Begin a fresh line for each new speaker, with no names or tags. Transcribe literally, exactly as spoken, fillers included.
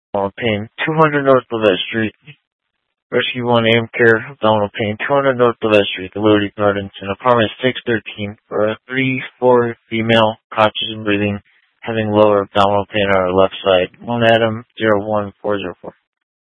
abdominal pain, two hundred North Levette Street. Rescue one A M Care, abdominal pain, two hundred North Levette Street, the Liberty Gardens, in apartment six thirteen, for a three four female, conscious and breathing, having lower abdominal pain on her left side. One Adam, zero one four zero four.